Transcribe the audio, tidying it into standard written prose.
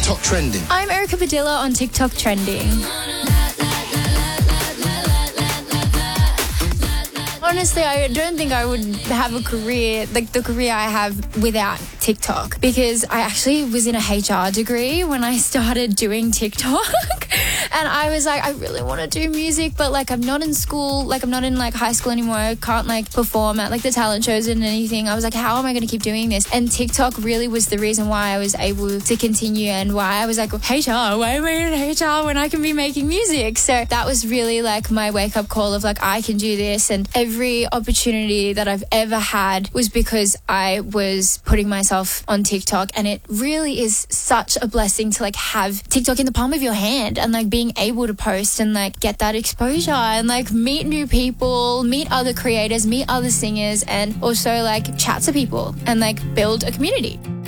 TikTok trending? I'm Erica Padilla on TikTok trending. Honestly, I don't think I would have a career like the career I have without TikTok, because I actually was in a HR degree when I started doing TikTok. And I was like, I really want to do music, but like I'm not in school, like I'm not in like high school anymore. I can't like perform at like the talent shows and anything. I was like, how am I going to keep doing this? And TikTok really was the reason why I was able to continue, and why I was like, HR, why am I in HR when I can be making music? So that was really like my wake up call of like, I can do this. And every opportunity that I've ever had was because I was putting myself on TikTok. And it really is such a blessing to like have TikTok in the palm of your hand and like being able to post and like get that exposure and like meet new people, meet other creators, meet other singers, and also like chat to people and like build a community.